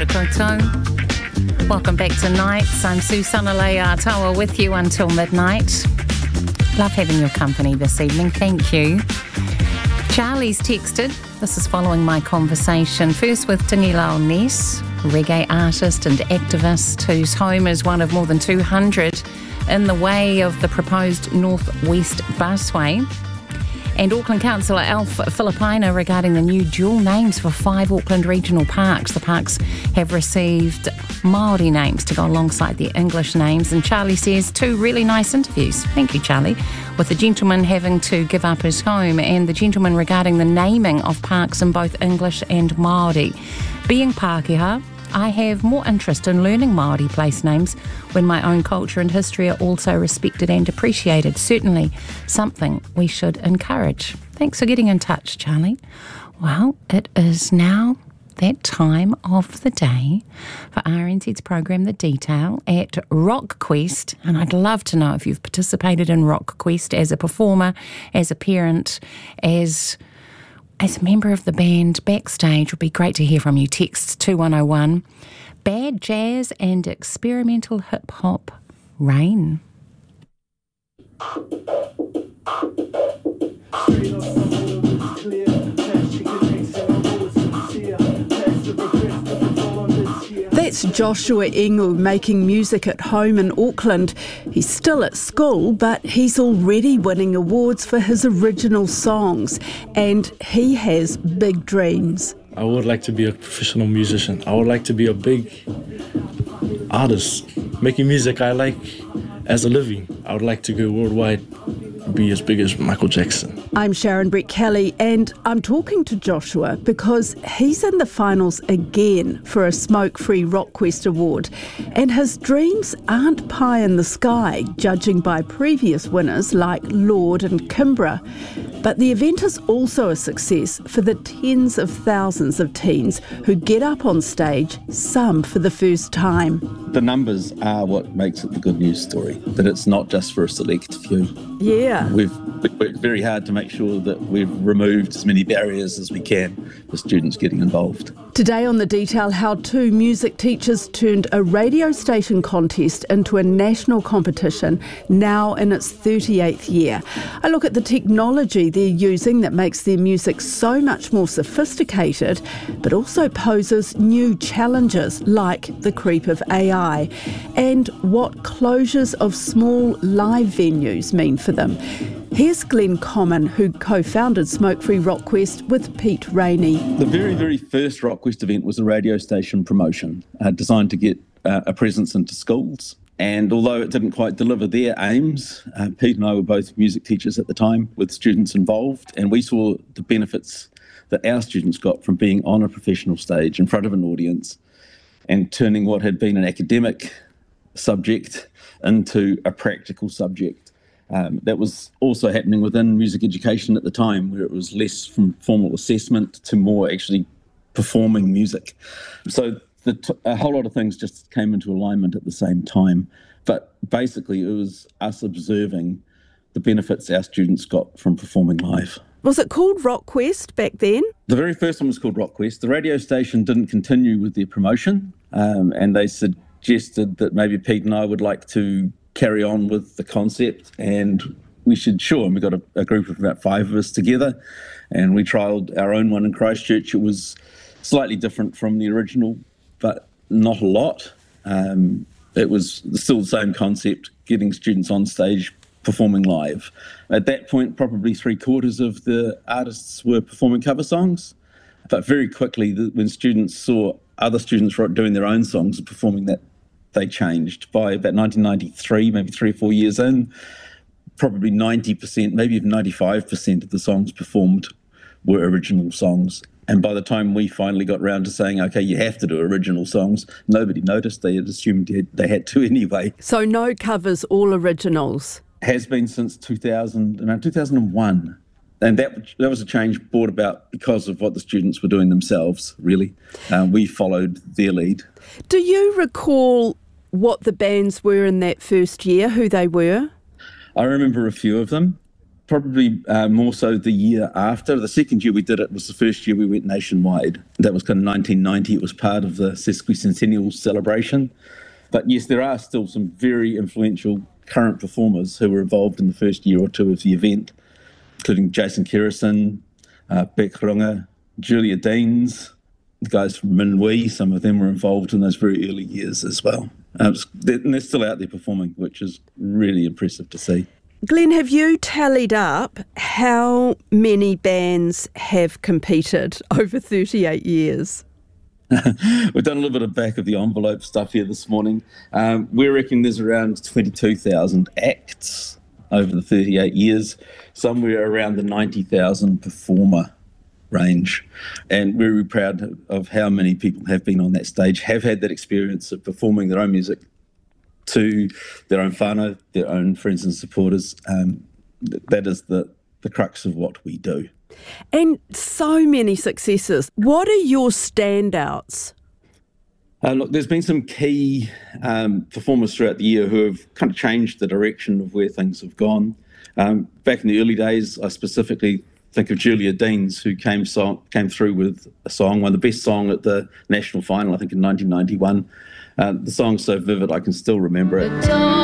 Kia koutou. Welcome back to Nights. I'm Susana Leatawa with you until midnight. Love having your company this evening. Thank you. Charlie's texted. This is following my conversation first with Tangilao Ness, reggae artist and activist whose home is one of more than 200 in the way of the proposed North West Busway. And Auckland Councillor Alf Filipina regarding the new dual names for 5 Auckland regional parks. The parks have received Māori names to go alongside their English names. And Charlie says 2 really nice interviews. Thank you, Charlie. With the gentleman having to give up his home and the gentleman regarding the naming of parks in both English and Māori. Being Pākehā, I have more interest in learning Māori place names when my own culture and history are also respected and appreciated. Certainly something we should encourage. Thanks for getting in touch, Charlie. Well, it is now that time of the day for RNZ's program The Detail at RockQuest, and I'd love to know if you've participated in RockQuest as a performer, as a parent, as a member of the band backstage. It would be great to hear from you. Text 2101. Bad jazz and experimental hip-hop reign. That's Joshua Ingu making music at home in Auckland. He's still at school, but he's already winning awards for his original songs, and he has big dreams. I would like to be a professional musician. I would like to be a big artist, making music I like as a living. I would like to go worldwide, be as big as Michael Jackson. I'm Sharon Brett Kelly, and I'm talking to Joshua because he's in the finals again for a Smoke-Free RockQuest Award, and his dreams aren't pie in the sky, judging by previous winners like Lord and Kimbra. But the event is also a success for the tens of thousands of teens who get up on stage, some for the first time. The numbers are what makes it the good news story, that it's not just for a select few. Yeah. We've worked very hard to make sure that we've removed as many barriers as we can for students getting involved. Today on The Detail, how 2 music teachers turned a radio station contest into a national competition, now in its 38th year. I look at the technology they're using that makes their music so much more sophisticated, but also poses new challenges like the creep of AI and what closures of small live venues mean for them. Here's Glenn Common, who co-founded Smoke-Free RockQuest with Pete Rainey. The very, very first RockQuest event was a radio station promotion designed to get a presence into schools. And although it didn't quite deliver their aims, Pete and I were both music teachers at the time with students involved, and we saw the benefits that our students got from being on a professional stage in front of an audience and turning what had been an academic subject into a practical subject. That was also happening within music education at the time, where it was less from formal assessment to more actually performing music. So a whole lot of things just came into alignment at the same time. But basically, it was us observing the benefits our students got from performing live. Was it called RockQuest back then? The very first one was called RockQuest. The radio station didn't continue with their promotion, and they suggested that maybe Pete and I would like to carry on with the concept, and we should, sure. And we got a group of about 5 of us together, and we trialled our own one in Christchurch. It was slightly different from the original, but not a lot. It was still the same concept, getting students on stage performing live. At that point, probably 3/4 of the artists were performing cover songs, but very quickly, when students saw other students doing their own songs and performing that, they changed. By about 1993, maybe 3 or 4 years in, probably 90%, maybe even 95% of the songs performed were original songs. And by the time we finally got around to saying, okay, you have to do original songs, nobody noticed. They had assumed they had to anyway. So no covers, all originals? Has been since 2001. And that was a change brought about because of what the students were doing themselves, really. We followed their lead. Do you recall what the bands were in that first year, who they were? I remember a few of them. probably more so the year after. The second year we did it was the first year we went nationwide. That was kind of 1990. It was part of the sesquicentennial celebration. But yes, there are still some very influential current performers who were involved in the first year or two of the event, including Jason Kerrison, Beck Runga, Julia Deans, the guys from Minwi. Some of them were involved in those very early years as well. And they're still out there performing, which is really impressive to see. Glenn, have you tallied up how many bands have competed over 38 years? We've done a little bit of back of the envelope stuff here this morning. We reckon there's around 22,000 acts over the 38 years, somewhere around the 90,000 performer range. And we're really proud of how many people have been on that stage, have had that experience of performing their own music to their own whānau, their own friends and supporters. That is the crux of what we do. And so many successes. What are your standouts? Look, there's been some key performers throughout the year who have kind of changed the direction of where things have gone. Back in the early days, I specifically think of Julia Deans, who came through with a song, won the best song at the national final, I think in 1991. The song's so vivid I can still remember it.